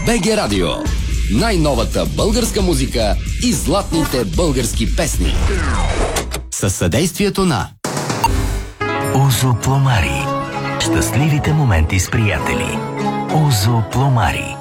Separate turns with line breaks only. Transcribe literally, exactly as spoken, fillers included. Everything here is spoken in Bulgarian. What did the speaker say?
БГ Радио. Най-новата българска музика и златните български песни. Със съдействието на
Озо Пломари. Щастливите моменти с приятели. Озо Пломари.